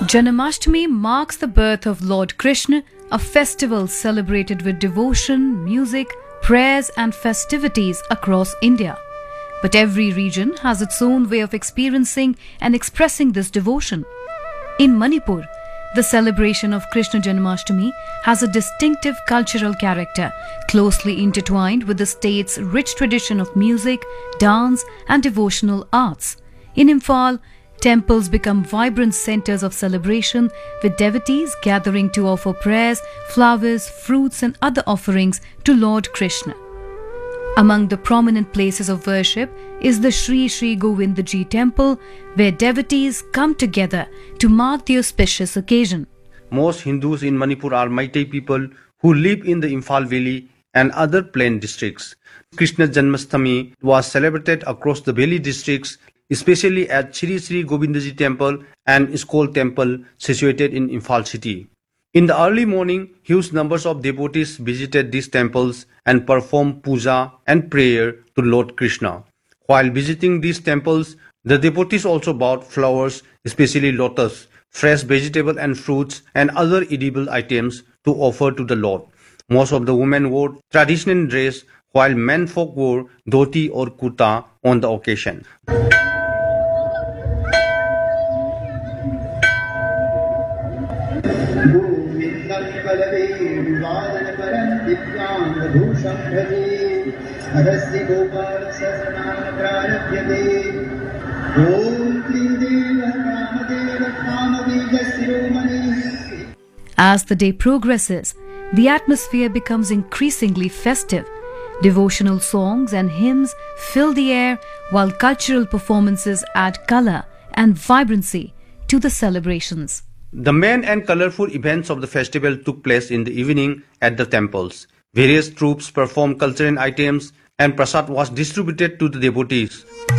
Janmashtami marks the birth of Lord Krishna, a festival celebrated with devotion, music, prayers and festivities across India. But every region has its own way of experiencing and expressing this devotion. In Manipur, the celebration of Krishna Janmashtami has a distinctive cultural character, closely intertwined with the state's rich tradition of music, dance and devotional arts. In Imphal, temples become vibrant centers of celebration, with devotees gathering to offer prayers, flowers, fruits and other offerings to Lord Krishna. Among the prominent places of worship is the Sri Sri Govindaji temple, where devotees come together to mark the auspicious occasion. Most Hindus in Manipur are Meitei people who live in the Imphal Valley and other plain districts. Krishna Janmashtami was celebrated across the valley districts, especially at Sri Sri Govindaji temple and Iskol temple situated in Imphal city. In the early morning, huge numbers of devotees visited these temples and performed puja and prayer to Lord Krishna. While visiting these temples, the devotees also bought flowers, especially lotus, fresh vegetable and fruits and other edible items to offer to the Lord. Most of the women wore traditional dress, while men folk wore dhoti or kurta on the occasion. As the day progresses, the atmosphere becomes increasingly festive. Devotional songs and hymns fill the air, while cultural performances add color and vibrancy to the celebrations. The main and colorful events of the festival took place in the evening at the temples. Various troops performed cultural items and prasad was distributed to the devotees.